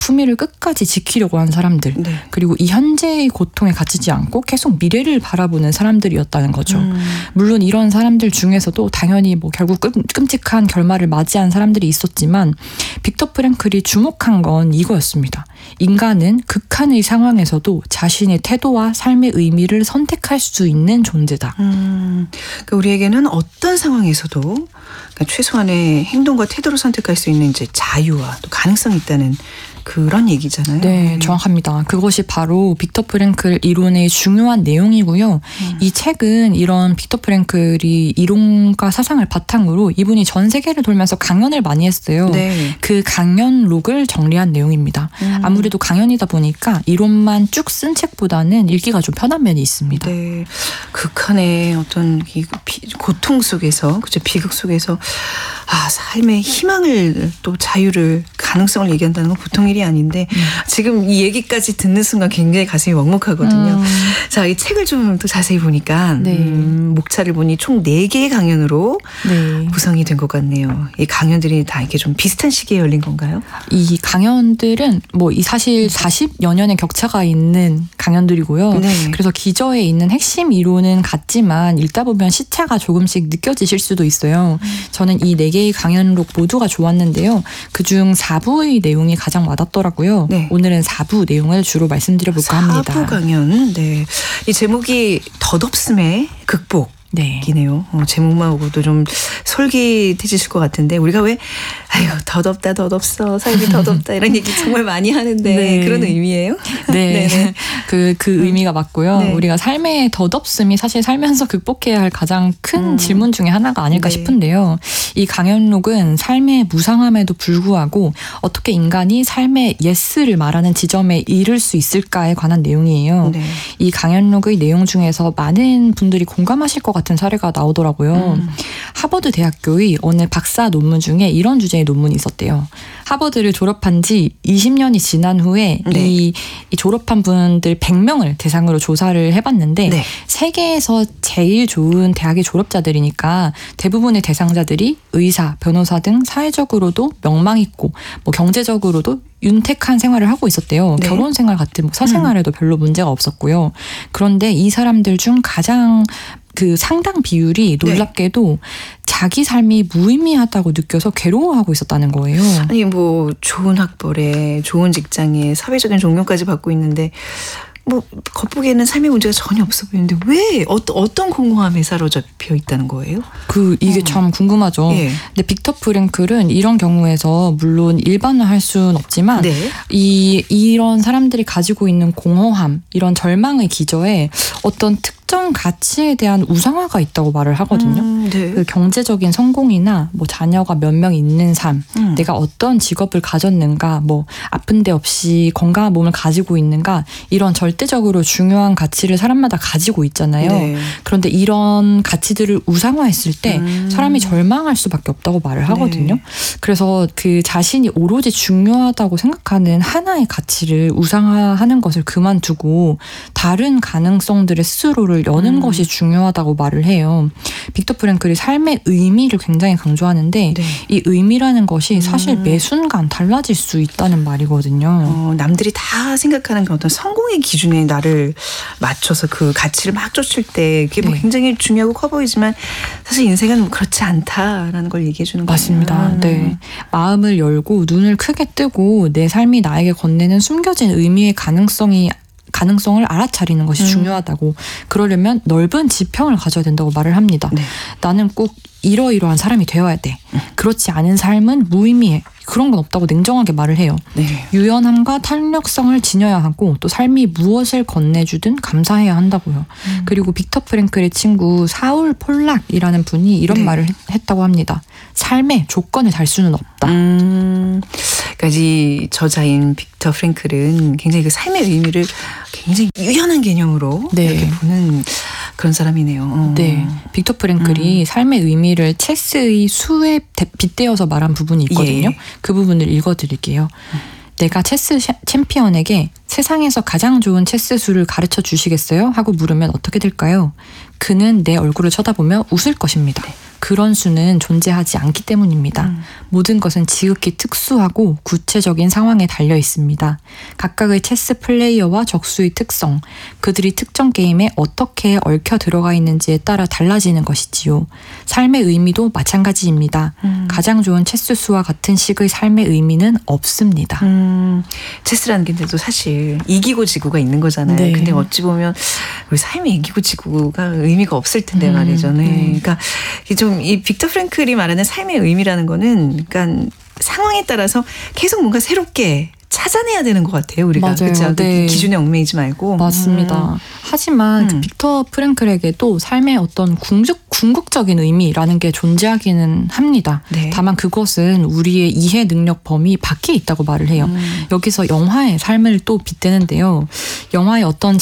품위를 끝까지 지키려고 한 사람들, 네. 그리고 이 현재의 고통에 갇히지 않고 계속 미래를 바라보는 사람들이었다는 거죠. 물론 이런 사람들 중에서도 당연히 뭐 결국 끔찍한 결말을 맞이한 사람들이 있었지만 빅터 프랭클이 주목한 건 이거였습니다. 인간은 극한의 상황에서도 자신의 태도와 삶의 의미를 선택할 수 있는 존재다. 그러니까 우리에게는 어떤 상황에서도 그러니까 최소한의 행동과 태도를 선택할 수 있는 이제 자유와 또 가능성이 있다는 그런 얘기잖아요. 네, 정확합니다. 그것이 바로 빅터 프랭클 이론의 중요한 내용이고요. 이 책은 이런 빅터 프랭클이 이론과 사상을 바탕으로 이분이 전 세계를 돌면서 강연을 많이 했어요. 네. 그 강연록을 정리한 내용입니다. 아무래도 강연이다 보니까 이론만 쭉 쓴 책보다는 읽기가 좀 편한 면이 있습니다. 네, 극한의 어떤 이 고통 속에서, 그죠, 비극 속에서 삶의 희망을 또 자유를 가능성을 얘기한다는 건 보통 일이 아닌데 지금 이 얘기까지 듣는 순간 굉장히 가슴이 먹먹하거든요. 자, 이 책을 좀 더 자세히 보니까 네. 목차를 보니 총 4개의 강연으로 네. 구성이 된 것 같네요. 이 강연들이 다 이렇게 좀 비슷한 시기에 열린 건가요? 이 강연들은 뭐 이 사실 40여 년의 격차가 있는 강연들이고요. 네. 그래서 기저에 있는 핵심 이론은 같지만 읽다 보면 시차가 조금씩 느껴지실 수도 있어요. 저는 이 4개의 강연록 모두가 좋았는데요. 그중 4부의 내용이 가장 와닿더라고요. 네. 오늘은 4부 내용을 주로 말씀드려볼까 합니다. 4부 강연. 네. 이 제목이 덧없음의 극복. 네. 이네요. 제목만 보고도 좀 솔깃해지실 것 같은데 우리가 왜 아유 덧없어 삶이 덧없다 이런 얘기 정말 많이 하는데 네. 그런 의미예요? 네. 그 의미가 맞고요. 네. 우리가 삶의 덧없음이 사실 살면서 극복해야 할 가장 큰 질문 중에 하나가 아닐까 네. 싶은데요. 이 강연록은 삶의 무상함에도 불구하고 어떻게 인간이 삶의 예스를 말하는 지점에 이를 수 있을까에 관한 내용이에요. 네. 이 강연록의 내용 중에서 많은 분들이 공감하실 것 같은 사례가 나오더라고요. 하버드 대학교의 어느 박사 논문 중에 이런 주제의 논문이 있었대요. 하버드를 졸업한 지 20년이 지난 후에 네. 이 졸업한 분들 100명을 대상으로 조사를 해봤는데 네. 세계에서 제일 좋은 대학의 졸업자들이니까 대부분의 대상자들이 의사, 변호사 등 사회적으로도 명망 있고 뭐 경제적으로도 윤택한 생활을 하고 있었대요. 네. 결혼 생활 같은 뭐 사생활에도 별로 문제가 없었고요. 그런데 이 사람들 중 가장 그 상당 비율이 놀랍게도 자기 삶이 무의미하다고 느껴서 괴로워하고 있었다는 거예요. 아니 뭐 좋은 학벌에 좋은 직장에 사회적인 존경까지 받고 있는데 뭐 겉보기에는 삶의 문제가 전혀 없어 보이는데 왜 어떤 공허함에 사로잡혀 있다는 거예요? 이게 참 궁금하죠. 예. 근데 빅터 프랭클은 이런 경우에서 물론 일반화할 수는 없지만 네. 이런 사람들이 가지고 있는 공허함, 이런 절망의 기저에 어떤 특정 가치에 대한 우상화가 있다고 말을 하거든요. 네. 그 경제적인 성공이나 뭐 자녀가 몇 명 있는 삶, 내가 어떤 직업을 가졌는가, 뭐 아픈 데 없이 건강한 몸을 가지고 있는가, 이런 절대적으로 중요한 가치를 사람마다 가지고 있잖아요. 네. 그런데 이런 가치들을 우상화했을 때 사람이 절망할 수밖에 없다고 말을 하거든요. 네. 그래서 그 자신이 오로지 중요하다고 생각하는 하나의 가치를 우상화하는 것을 그만두고 다른 가능성들의 스스로를 여는 것이 중요하다고 말을 해요. 빅터 프랭클이 삶의 의미를 굉장히 강조하는데 네. 이 의미라는 것이 사실 매 순간 달라질 수 있다는 말이거든요. 남들이 다 생각하는 그 어떤 성공의 기준에 나를 맞춰서 그 가치를 막 쫓을 때 그게 뭐 네. 굉장히 중요하고 커 보이지만 사실 인생은 뭐 그렇지 않다라는 걸 얘기해 주는 거예요. 맞습니다. 네. 마음을 열고 눈을 크게 뜨고 내 삶이 나에게 건네는 숨겨진 의미의 가능성을 알아차리는 것이 중요하다고. 그러려면 넓은 지평을 가져야 된다고 말을 합니다. 네. 나는 꼭 이러이러한 사람이 되어야 돼. 그렇지 않은 삶은 무의미해. 그런 건 없다고 냉정하게 말을 해요. 네. 유연함과 탄력성을 지녀야 하고 또 삶이 무엇을 건네주든 감사해야 한다고요. 그리고 빅터 프랭클의 친구 사울 폴락이라는 분이 이런 네. 말을 했다고 합니다. 삶에 조건을 달 수는 없다. 그러니까 이 저자인 빅터 프랭클은 굉장히 그 삶의 의미를 굉장히 유연한 개념으로 네. 이렇게 보는 그런 사람이네요. 네, 빅터 프랭클이 삶의 의미를 체스의 수에 빗대어서 말한 부분이 있거든요. 예. 그 부분을 읽어드릴게요. 내가 체스 챔피언에게 세상에서 가장 좋은 체스 수를 가르쳐 주시겠어요? 하고 물으면 어떻게 될까요? 그는 내 얼굴을 쳐다보며 웃을 것입니다. 그런 수는 존재하지 않기 때문입니다. 모든 것은 지극히 특수하고 구체적인 상황에 달려 있습니다. 각각의 체스 플레이어와 적수의 특성, 그들이 특정 게임에 어떻게 얽혀 들어가 있는지에 따라 달라지는 것이지요. 삶의 의미도 마찬가지입니다. 가장 좋은 체스 수와 같은 식의 삶의 의미는 없습니다. 체스라는 게 또 사실 이기고 지고가 있는 거잖아요. 네. 근데 어찌 보면 우리 삶에 이기고 지고가 의미가 없을 텐데 말이죠. 네. 그러니까 좀 이 빅터 프랭클이 말하는 삶의 의미라는 거는 그러니까 상황에 따라서 계속 뭔가 새롭게 찾아내야 되는 것 같아요. 우리가. 맞아요. 그렇죠? 네. 기준에 얽매이지 말고. 맞습니다. 하지만 그 빅터 프랭클에게도 삶의 어떤 궁극적인 의미라는 게 존재하기는 합니다. 네. 다만 그것은 우리의 이해 능력 범위 밖에 있다고 말을 해요. 여기서 영화의 삶을 또 빗대는데요. 영화의 어떤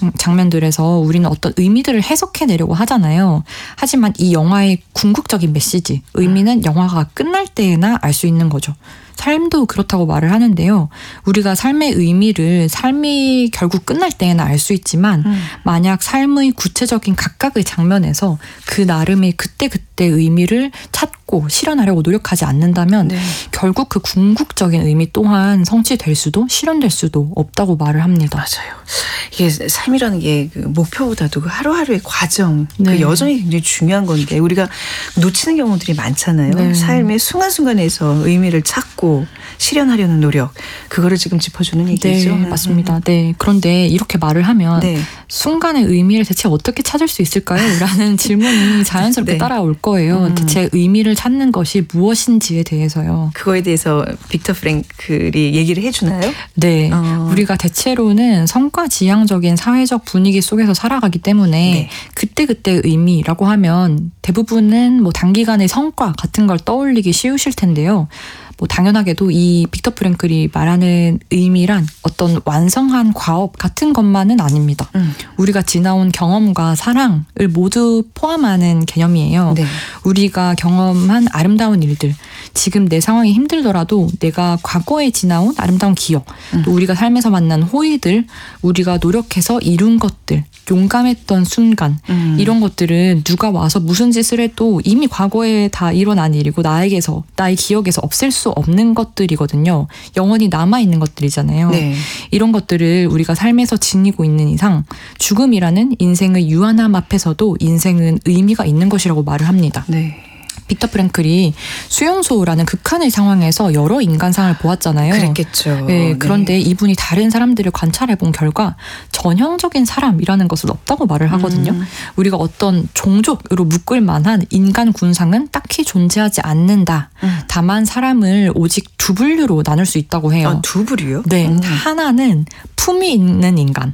장면들에서 우리는 어떤 의미들을 해석해내려고 하잖아요. 하지만 이 영화의 궁극적인 메시지, 의미는 영화가 끝날 때나 알 수 있는 거죠. 삶도 그렇다고 말을 하는데요. 우리가 삶의 의미를 삶이 결국 끝날 때에는 알 수 있지만 만약 삶의 구체적인 각각의 장면에서 그 나름의 그때그때 의미를 찾고 실현하려고 노력하지 않는다면 네. 결국 그 궁극적인 의미 또한 성취될 수도 실현될 수도 없다고 말을 합니다. 맞아요. 이게 삶이라는 게 그 목표보다도 그 하루하루의 과정, 네. 그 여정이 굉장히 중요한 건데 우리가 놓치는 경우들이 많잖아요. 네. 삶의 순간순간에서 의미를 찾고 실현하려는 노력, 그거를 지금 짚어주는 얘기죠. 네, 맞습니다. 네. 그런데 이렇게 말을 하면 네. 순간의 의미를 대체 어떻게 찾을 수 있을까요? 라는 질문이 자연스럽게 네. 따라올 거예요. 대체 의미를 찾는 것이 무엇인지에 대해서요. 그거에 대해서 빅터 프랭클이 얘기를 해주나요? 네. 우리가 대체로는 성과지향적인 사회적 분위기 속에서 살아가기 때문에 네. 그때그때의 의미라고 하면 대부분은 뭐 단기간의 성과 같은 걸 떠올리기 쉬우실 텐데요. 뭐 당연하게도 이 빅터 프랭클이 말하는 의미란 어떤 완성한 과업 같은 것만은 아닙니다. 우리가 지나온 경험과 사랑을 모두 포함하는 개념이에요. 네. 우리가 경험한 아름다운 일들, 지금 내 상황이 힘들더라도 내가 과거에 지나온 아름다운 기억, 또 우리가 삶에서 만난 호의들, 우리가 노력해서 이룬 것들, 용감했던 순간, 이런 것들은 누가 와서 무슨 짓을 해도 이미 과거에 다 일어난 일이고 나의 기억에서 없앨 수 없는 것들이거든요. 영원히 남아있는 것들이잖아요. 네. 이런 것들을 우리가 삶에서 지니고 있는 이상 죽음이라는 인생의 유한함 앞에서도 인생은 의미가 있는 것이라고 말을 합니다. 네. 빅터 프랭클이 수용소라는 극한의 상황에서 여러 인간상을 보았잖아요. 그랬겠죠. 네, 그런데 이분이 다른 사람들을 관찰해본 결과 전형적인 사람이라는 것은 없다고 말을 하거든요. 우리가 어떤 종족으로 묶을 만한 인간 군상은 딱히 존재하지 않는다. 다만 사람을 오직 두 분류로 나눌 수 있다고 해요. 아, 두 부류요? 네, 하나는 품이 있는 인간,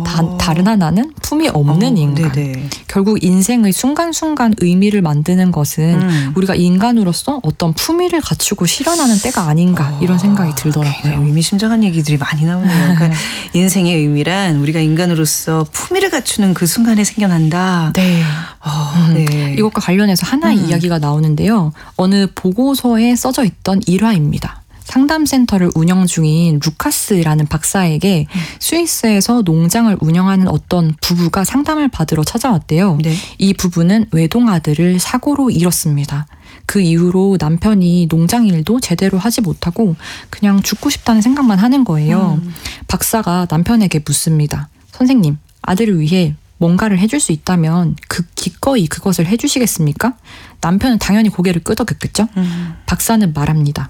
다른 하나는 품이 없는 인간. 네네. 결국 인생의 순간순간 의미를 만드는 것은 우리가 인간으로서 어떤 품위를 갖추고 실현하는 때가 아닌가 이런 생각이 들더라고요. 의미심장한 얘기들이 많이 나오네요. 그러니까 인생의 의미란 우리가 인간으로서 품위를 갖추는 그 순간에 생겨난다. 네. 네. 이것과 관련해서 하나의 이야기가 나오는데요. 어느 보고서에 써져 있던 일화입니다. 상담센터를 운영 중인 루카스라는 박사에게 스위스에서 농장을 운영하는 어떤 부부가 상담을 받으러 찾아왔대요. 네. 이 부부는 외동아들을 사고로 잃었습니다. 그 이후로 남편이 농장 일도 제대로 하지 못하고 그냥 죽고 싶다는 생각만 하는 거예요. 박사가 남편에게 묻습니다. 선생님, 아들을 위해 뭔가를 해줄 수 있다면 기꺼이 그것을 해주시겠습니까? 남편은 당연히 고개를 끄덕였겠죠. 박사는 말합니다.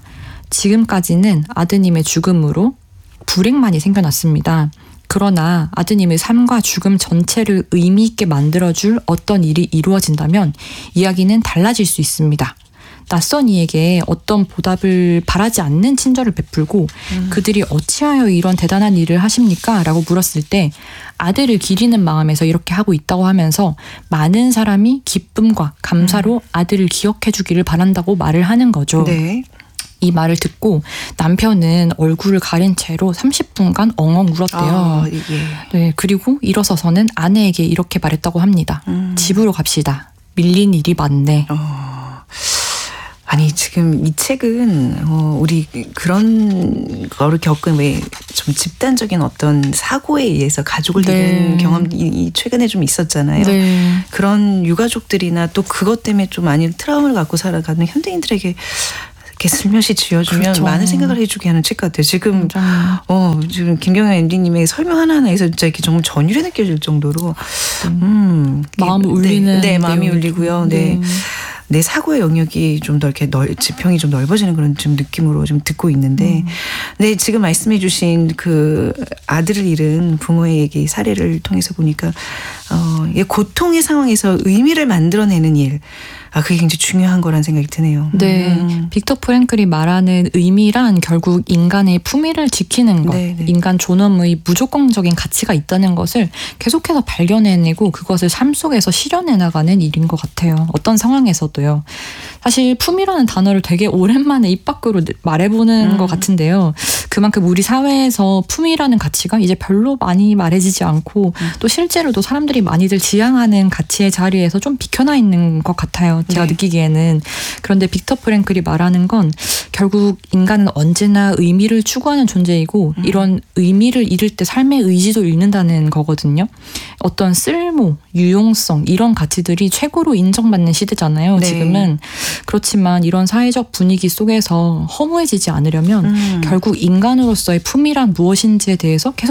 지금까지는 아드님의 죽음으로 불행만이 생겨났습니다. 그러나 아드님의 삶과 죽음 전체를 의미 있게 만들어줄 어떤 일이 이루어진다면 이야기는 달라질 수 있습니다. 낯선 이에게 어떤 보답을 바라지 않는 친절을 베풀고 그들이 어찌하여 이런 대단한 일을 하십니까? 라고 물었을 때 아들을 기리는 마음에서 이렇게 하고 있다고 하면서 많은 사람이 기쁨과 감사로 아들을 기억해 주기를 바란다고 말을 하는 거죠. 네. 이 말을 듣고 남편은 얼굴을 가린 채로 30분간 엉엉 울었대요. 네, 그리고 일어서서는 아내에게 이렇게 말했다고 합니다. 집으로 갑시다. 밀린 일이 많네. 아니 지금 이 책은 우리 그런 거를 겪은 왜 좀 집단적인 어떤 사고에 의해서 가족을 네. 잃은 경험이 최근에 좀 있었잖아요. 네. 그런 유가족들이나 또 그것 때문에 좀 많이 트라우마를 갖고 살아가는 현대인들에게 이렇게 슬며시 지어주면 그렇죠. 많은 생각을 해주게 하는 책 같아요. 지금 지금 김경현 MD님의 설명 하나하나에서 진짜 이렇게 정말 전율이 느껴질 정도로 마음을 울리는 네, 마음이 내용이죠. 울리고요. 네. 내 사고의 영역이 좀 더 이렇게 지평이 좀 넓어지는 그런 좀 느낌으로 좀 듣고 있는데, 네, 지금 말씀해주신 그 아들을 잃은 부모의 얘기 사례를 통해서 보니까 고통의 상황에서 의미를 만들어내는 일, 그게 굉장히 중요한 거란 생각이 드네요. 네, 빅터 프랭클이 말하는 의미란 결국 인간의 품위를 지키는 것, 네, 네. 인간 존엄의 무조건적인 가치가 있다는 것을 계속해서 발견해내고 그것을 삶 속에서 실현해 나가는 일인 것 같아요. 어떤 상황에서도요. 사실 품위라는 단어를 되게 오랜만에 입 밖으로 말해보는 것 같은데요. 그만큼 우리 사회에서 품위라는 가치가 이제 별로 많이 말해지지 않고 또 실제로도 사람들이 많이들 지향하는 가치의 자리에서 좀 비켜나 있는 것 같아요. 제가 네. 느끼기에는. 그런데 빅터 프랭클이 말하는 건 결국 인간은 언제나 의미를 추구하는 존재이고 이런 의미를 잃을 때 삶의 의지도 잃는다는 거거든요. 어떤 쓸모, 유용성 이런 가치들이 최고로 인정받는 시대잖아요. 네. 지금은. 그렇지만 이런 사회적 분위기 속에서 허무해지지 않으려면 결국 인간으로서의 품위란 무엇인지에 대해서 계속